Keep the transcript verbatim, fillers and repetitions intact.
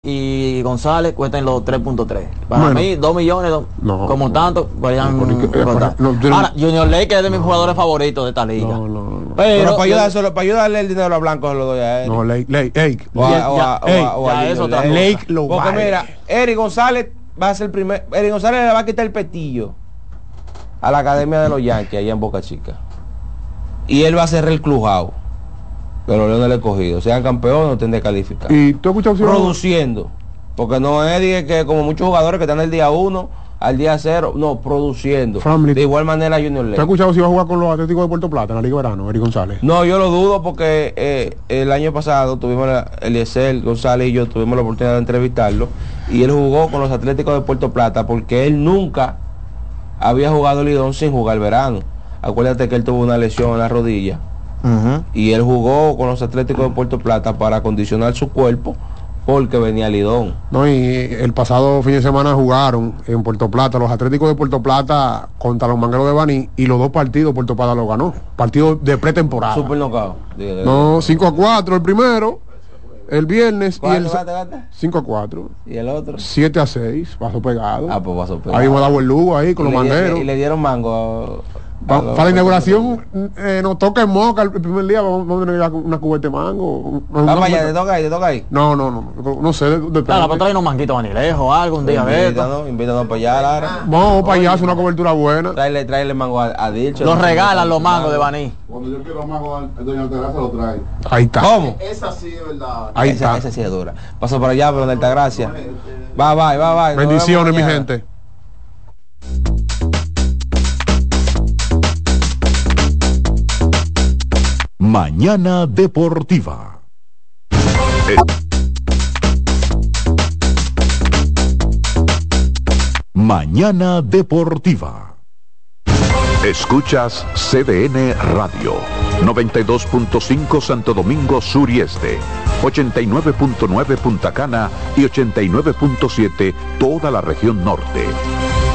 y González cuestan los tres punto tres. Para Bueno. mí, dos millones, do- No, como no. tanto, vayan No, porque, eh, costar. no, yo no- Ahora, Junior Ley, que es de mis jugadores favoritos de esta liga. No, no, no. Pero, Pero para, yo- ayudárselo, para ayudarle el dinero a Blanco se lo doy a él. No, Lake, Lake, ey, O a, ya- o a- ya, ey, o a- o a ya Junior es otra Lake. Lake lo Porque vale. mira, Eric González va a ser el primer. Eric González le va a quitar el petillo a la academia de los Yankees allá en Boca Chica. Y él va a cerrar el clubhouse de los Leones del Escogido. Sean campeones, no tendrán que calificar. Y tú has escuchado si Produciendo. Porque no es dije, que como muchos jugadores que están del día uno al día cero, no, produciendo. Family. De igual manera Junior ¿Tú has Lake. escuchado si va a jugar con los Atléticos de Puerto Plata en la Liga Verano, Eric González? No, yo lo dudo porque eh, el año pasado tuvimos la, Eliezer González y yo tuvimos la oportunidad de entrevistarlo y él jugó con los Atléticos de Puerto Plata porque él nunca había jugado Lidón sin jugar verano. Acuérdate que él tuvo una lesión en la rodilla Ujú. y él jugó con los Atléticos de Puerto Plata para acondicionar su cuerpo porque venía Lidón. No, y el pasado fin de semana jugaron en Puerto Plata los Atléticos de Puerto Plata contra los Mangueros de Baní y los dos partidos Puerto Plata lo ganó. Partido de pretemporada. Super knockout. No, cinco a cuatro el primero, el viernes, y ¿Cuánto el gata, gata? cinco a cuatro, ¿Y el otro? siete a seis, paso pegado. Ah, pues pasó Ahí me dado el lugo ahí con y los le, mangueros. y le dieron mango a- Pa- a los- para la inauguración eh, nos toca en Moca el primer día, vamos, vamos a tener una cubeta de mango. una- Vamos una allá, cubeta- te toca ahí, te toca ahí. No, no, no, no, no sé. De, de- Claro, para traer unos manguitos vanilejo, algo, un día de esto. Invítanos, invítanos para allá, Lara. Vamos para allá, hacer una cobertura buena. Tráele, tráele mango a, a Dilcho. Los regalan los mangos de Baní. Cuando yo quiero más jugar, el doña Altagracia lo trae. Ahí está. ¿Cómo? Esa sí es verdad. Ahí esa, está. esa sí es dura. Paso por allá, pero en Altagracia. Bye, bye, bye, bye. Nos Bendiciones, vemos mi mañana. gente. Mañana Deportiva. Eh. Mañana Deportiva. Escuchas C D N Radio, noventa y dos punto cinco Santo Domingo Sur y Este, ochenta y nueve punto nueve Punta Cana y ochenta y nueve punto siete toda la región norte.